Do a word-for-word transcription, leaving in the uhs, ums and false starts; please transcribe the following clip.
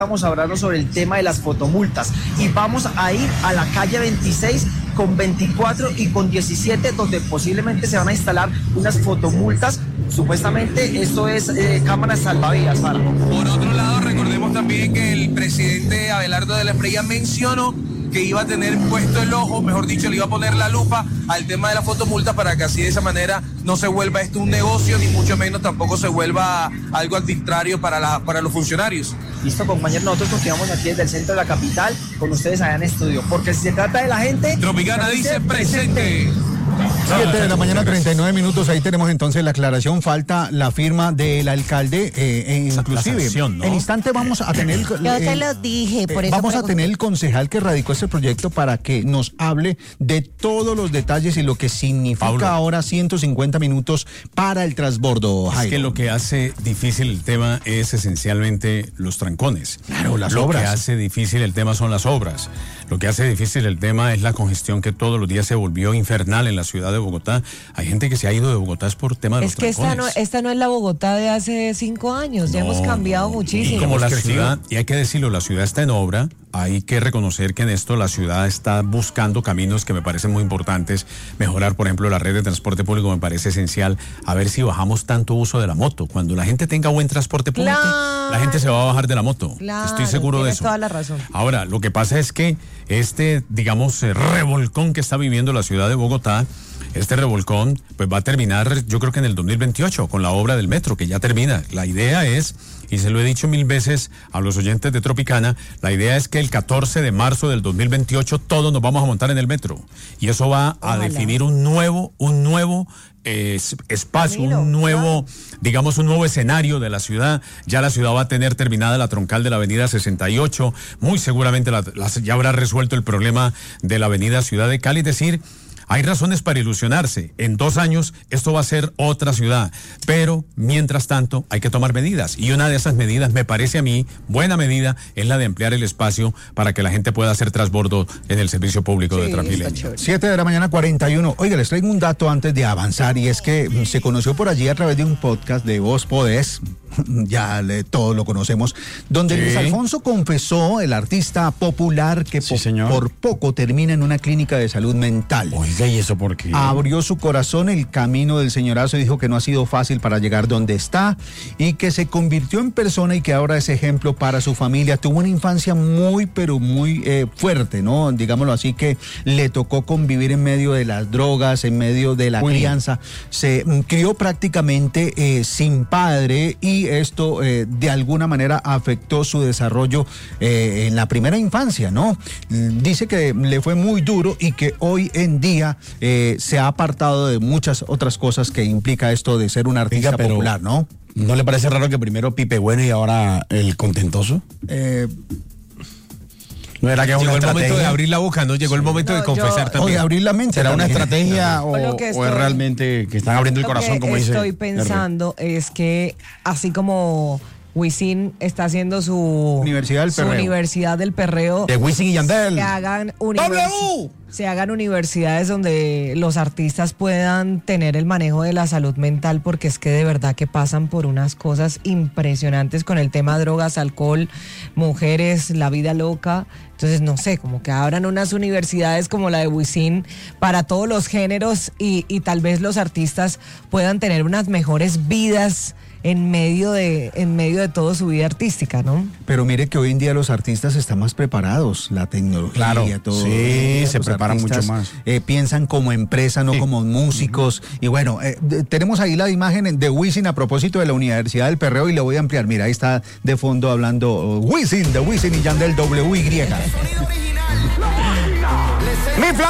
Vamos a hablar sobre el tema de las fotomultas y vamos a ir a la calle veintiséis con veinticuatro y con diecisiete, donde posiblemente se van a instalar unas fotomultas. Supuestamente esto es eh, cámaras salvavidas, Fara. Por otro lado, recordemos también que el presidente Abelardo de la Espriella mencionó que iba a tener puesto el ojo, mejor dicho, le iba a poner la lupa al tema de la fotomulta para que así de esa manera no se vuelva esto un negocio, ni mucho menos tampoco se vuelva algo arbitrario para, la, para los funcionarios. Listo, compañeros, nosotros continuamos aquí desde el centro de la capital con ustedes allá en estudio, porque si se trata de la gente... Tropicana dice presente. siete de la mañana, treinta y nueve minutos, ahí tenemos entonces la aclaración, falta la firma del alcalde, eh, e inclusive, sanción, ¿no? En instante vamos a tener... Yo eh, te lo dije, por eh, eso... Vamos pregunté. a tener el concejal que radicó este proyecto para que nos hable de todos los detalles y lo que significa Pablo. Ahora ciento cincuenta minutos para el transbordo, Jairo. Es que lo que hace difícil el tema es esencialmente los trancones. Claro, las lo obras. Lo que hace difícil el tema son las obras. Lo que hace difícil el tema es la congestión que todos los días se volvió infernal en la ciudad de Bogotá. Hay gente que se ha ido de Bogotá es por tema de es los que esta no, esta no es la Bogotá de hace cinco años, ya no, hemos cambiado no, muchísimo. Y como la crecido. ciudad, y hay que decirlo, la ciudad está en obra, hay que reconocer que en esto la ciudad está buscando caminos que me parecen muy importantes, mejorar por ejemplo la red de transporte público me parece esencial, a ver si bajamos tanto uso de la moto. Cuando la gente tenga buen transporte público, claro, la gente se va a bajar de la moto, claro, estoy seguro de eso. Toda la razón. Ahora, lo que pasa es que este, digamos, revolcón que está viviendo la ciudad de Bogotá, este revolcón pues va a terminar yo creo que en el dos mil veintiocho con la obra del metro que ya termina. La idea es, y se lo he dicho mil veces a los oyentes de Tropicana, la idea es que el catorce de marzo del dos mil veintiocho todos nos vamos a montar en el metro y eso va a Ojalá. definir un nuevo, un nuevo eh, espacio, Camilo, un nuevo, ¿no? digamos un nuevo escenario de la ciudad. Ya la ciudad va a tener terminada la troncal de la avenida sesenta y ocho, muy seguramente la, la, ya habrá resuelto el problema de la avenida Ciudad de Cali, es decir, hay razones para ilusionarse. En dos años esto va a ser otra ciudad. Pero, mientras tanto, hay que tomar medidas. Y una de esas medidas, me parece a mí, buena medida, es la de ampliar el espacio para que la gente pueda hacer transbordo en el servicio público sí, de Transmilenio. siete de la mañana, cuarenta y uno. Oiga, les traigo un dato antes de avanzar, y es que se conoció por allí a través de un podcast de Voz Podés, ya le, todos lo conocemos, donde sí. Luis Alfonso confesó, el artista popular, que sí, po- por poco termina en una clínica de salud mental. Oiga, ¿y eso por qué? Abrió su corazón, el camino del señorazo, dijo que no ha sido fácil para llegar donde está y que se convirtió en persona y que ahora es ejemplo para su familia. Tuvo una infancia muy, pero muy eh, fuerte, ¿no? Digámoslo así, que le tocó convivir en medio de las drogas, en medio de la Uy. crianza. Se mm, crió prácticamente eh, sin padre y esto eh, de alguna manera afectó su desarrollo eh, en la primera infancia, ¿no? Dice que le fue muy duro y que hoy en día eh, se ha apartado de muchas otras cosas que implica esto de ser un artista Oiga, popular, ¿no? ¿No le parece raro que primero Pipe Bueno y ahora el contentoso? Eh... No era que llegó una el estrategia? momento de abrir la boca, ¿no? Llegó sí. el momento no, de confesar yo, también. Oye, abrir la mente. ¿Será una estrategia o, o, estoy, o es realmente que están abriendo el corazón, como dice? Lo que estoy pensando R. es que así como Wisin está haciendo su Universidad del su Perreo. Universidad del Perreo. De Wisin y Yandel. Se hagan, univers- se hagan universidades donde los artistas puedan tener el manejo de la salud mental, porque es que de verdad que pasan por unas cosas impresionantes con el tema drogas, alcohol, mujeres, la vida loca. Entonces, no sé, como que abran unas universidades como la de Wisin para todos los géneros y, y tal vez los artistas puedan tener unas mejores vidas en medio de en medio de toda su vida artística, ¿no? Pero mire que hoy en día los artistas están más preparados, la tecnología, claro, todo. Sí, se preparan mucho más. Eh, piensan como empresa, no sí. como músicos. Uh-huh. Y bueno, eh, de, tenemos ahí la imagen de Wisin a propósito de la Universidad del Perreo y le voy a ampliar. Mira, ahí está de fondo hablando uh, Wisin, de Wisin y Yandel W Y.